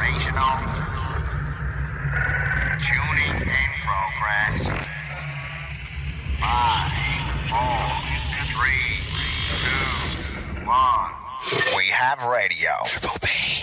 Informational. Tuning in progress. 5, 4, 3, 2, 1. We have radio. Triple B.